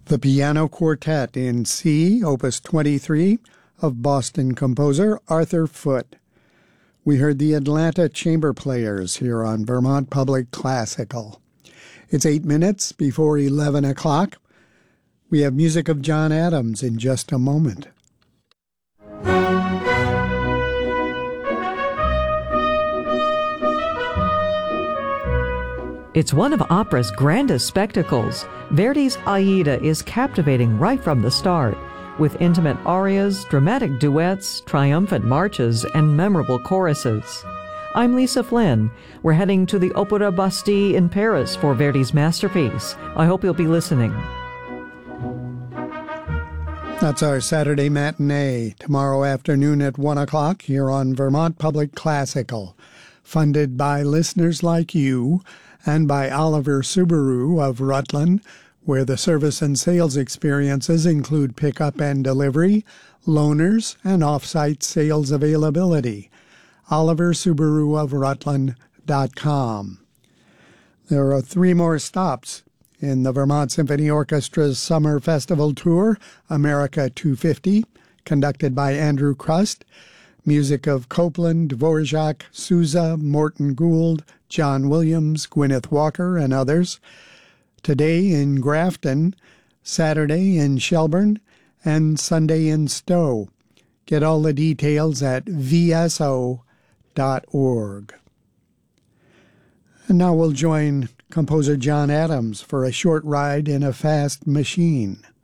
The Piano Quartet in C, Opus 23, of Boston composer Arthur Foote. We heard the Atlanta Chamber Players here on Vermont Public Classical. It's 8 minutes before 11 o'clock. We have music of John Adams in just a moment. It's one of opera's grandest spectacles. Verdi's Aida is captivating right from the start, with intimate arias, dramatic duets, triumphant marches, and memorable choruses. I'm Lisa Flynn. We're heading to the Opéra Bastille in Paris for Verdi's masterpiece. I hope you'll be listening. That's our Saturday matinee, tomorrow afternoon at 1 o'clock here on Vermont Public Classical, funded by listeners like you and by Oliver Subaru of Rutland, where the service and sales experiences include pickup and delivery, loaners, and off-site sales availability. OliverSubaruofRutland.com. There are 3 more stops in the Vermont Symphony Orchestra's Summer Festival Tour, America 250, conducted by Andrew Crust. Music of Copland, Dvorak, Sousa, Morton Gould, John Williams, Gwyneth Walker, and others. Today in Grafton, Saturday in Shelburne, and Sunday in Stowe. Get all the details at vso.org. And now we'll join composer John Adams for a short ride in a fast machine.